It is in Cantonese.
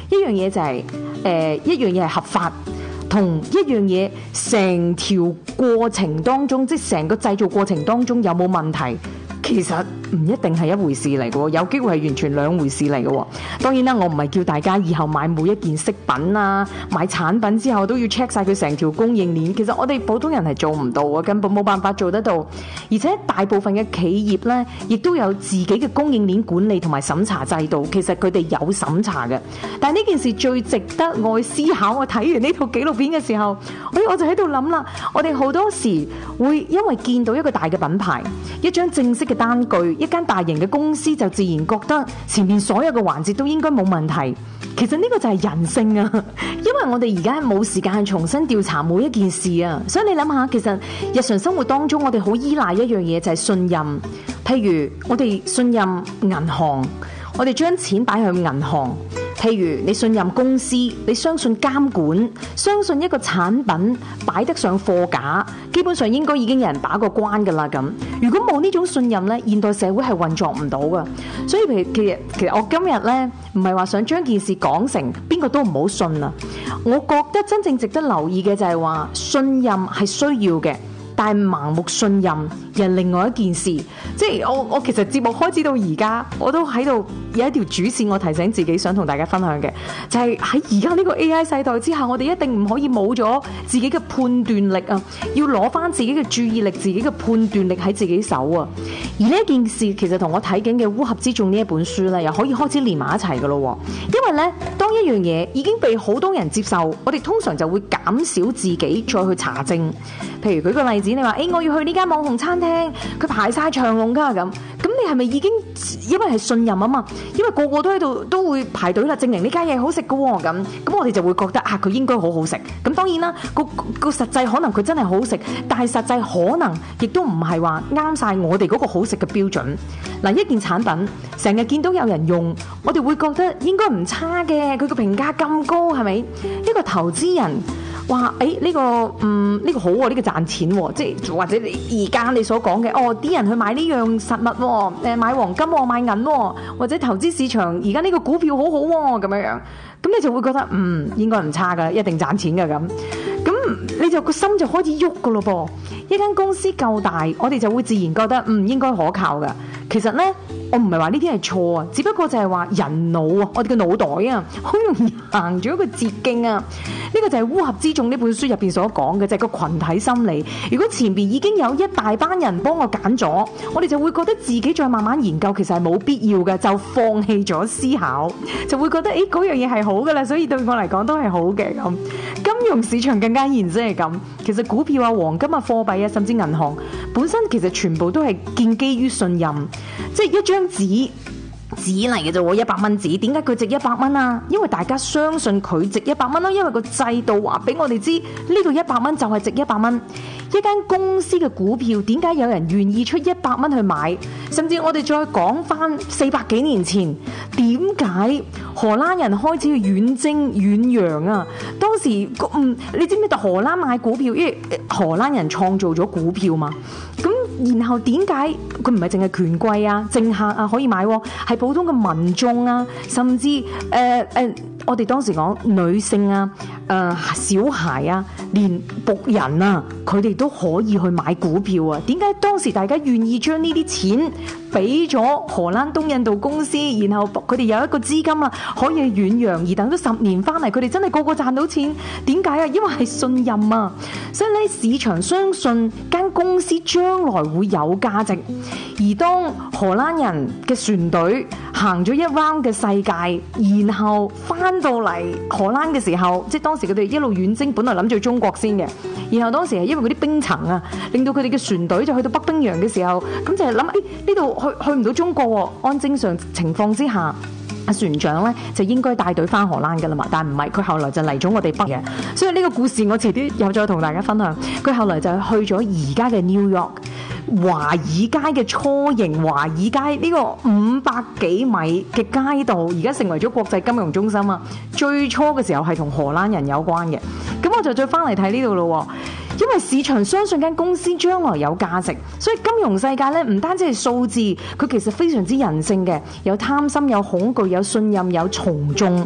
一樣嘢就係一樣嘢係合法，同一樣嘢成條過程當中，即係成個製造過程當中有冇問題，其實唔一定係一回事嚟嘅，有機會係完全兩回事嚟嘅。當然啦，我唔係叫大家以後買每一件飾品啊，買產品之後都要 check 晒佢成條供應鏈。其實我哋普通人係做唔到嘅，根本冇辦法做得到。而且大部分嘅企業呢，亦都有自己嘅供應鏈管理同埋審查制度。其實佢哋有審查嘅。但係呢件事最值得我去思考。我睇完呢套紀錄片嘅時候，我就喺度諗啦。我哋好多時會因為見到一個大嘅品牌，一張正式嘅單據，一間大型嘅公司，就自然覺得前面所有嘅環節都應該冇問題。其實呢個就係人性啊，因為我哋而家冇時間去重新調查每一件事啊，所以你諗下，其實日常生活當中我哋好依賴一樣嘢，就係信任。譬如我哋信任銀行，我哋將錢擺去銀行。譬如你信任公司，你相信監管，相信一個產品擺得上貨架，基本上應該已經有人把過關㗎啦咁。如果冇呢種信任呢，現代社會係運作唔到㗎。所以其實我今日呢，唔係話想將件事講成邊個都唔好信啊。我覺得真正值得留意嘅就係話信任係需要嘅。但係盲目信任又另外一件事，即係我其實節目開始到而家，我都喺度有一條主線，我提醒自己想同大家分享嘅，就係喺而家呢個 AI 世代之下，我哋一定唔可以冇咗自己嘅判斷力啊！要攞翻自己嘅注意力、自己嘅判斷力喺自己手啊！而呢一件事其實同我睇緊嘅《烏合之眾》呢一本書咧，又可以開始連埋一齊噶咯。因為咧，當一樣嘢已經被好多人接受，我哋通常就會減少自己再去查證。譬如舉個例子，你話我要去呢間網紅餐廳，佢排晒長龍㗎咁你係咪已經因為係信任啊嘛？因為個個都喺度都會排隊啦，證明呢間嘢好食㗎喎咁我哋就會覺得佢應該好好食。咁當然啦，個實際可能佢真係好食，但係實際可能亦都唔係話啱晒我哋嗰個好食嘅標準。嗱，一件產品成日見到有人用，我哋會覺得應該唔差嘅，佢個評價咁高係咪？一個投資人話呢個好喎，呢個賺錢喎，即係或者而家你所講嘅啲人去買呢樣實物喎，買黃金喎，買銀喎，或者投資市場而家呢個股票好好喎咁樣，咁你就會覺得應該唔差㗎，一定賺錢㗎咁你就個心就開始喐㗎咯噃。一間公司夠大，我哋就會自然覺得應該可靠㗎。其實呢，我唔係話呢啲係錯啊，只不過就係話人腦啊，我哋嘅腦袋啊，好容易行咗一個捷徑啊。呢個就係《烏合之眾》呢本書入邊所講嘅，就係個群體心理。如果前邊已經有一大班人幫我揀咗，我哋就會覺得自己再慢慢研究，其實係冇必要嘅，就放棄咗思考，就會覺得嗰樣嘢係好㗎啦，所以對我嚟講都係好嘅咁。金融市場更加然之係咁，其實股票啊、黃金啊、貨幣啊，甚至銀行本身其實全部都係建基於信任，即係一張紙嚟嘅啫喎，100蚊紙，點解佢值100蚊啊？因為大家相信佢值100蚊咯，因為個制度話俾我哋知呢度100蚊就係值100蚊。一間公司嘅股票點解有人願意出100蚊去買？甚至我哋再講翻400幾年前，點解荷蘭人開始去遠征遠洋啊？當時你知唔知荷蘭買股票，因為荷蘭人創造咗股票嘛。咁然後點解佢唔係淨係權貴啊、政客啊可以買，係普通嘅民眾啊，甚至我哋當時講女性啊、小孩啊、連僕人啊，佢哋都可以去買股票啊。點解當時大家願意將呢啲錢俾咗荷蘭東印度公司，然後佢哋有一個資金啊，可以去遠洋，而等咗10年翻嚟，佢哋真係個個賺到錢？點解啊？因為係信任啊！所以咧，市場相信間公司將來會有價值。而當荷蘭人嘅船隊行咗一 round 嘅世界，然後翻到嚟荷蘭嘅時候，即係當時佢哋一路遠征，本來諗住去中國先嘅。然後當時係因為嗰啲冰層啊，令到佢哋嘅船隊就去到北冰洋嘅時候，咁就係諗呢度去唔到中國喎。按正常情況之下，船長咧就應該帶隊翻荷蘭㗎啦嘛，但係唔係，佢後來就嚟咗我哋北嘅。所以呢個故事我遲啲又再同大家分享。佢後來就去咗而家嘅 New York。華爾街嘅雛形，華爾街呢個500幾米嘅街道，而家成為咗國際金融中心啊！最初嘅時候係同荷蘭人有關嘅，咁我就再翻嚟睇呢度咯。因為市場相信間公司將來有價值，所以金融世界咧唔單止係數字，佢其實非常之人性嘅，有貪心、有恐懼、有信任、有從眾。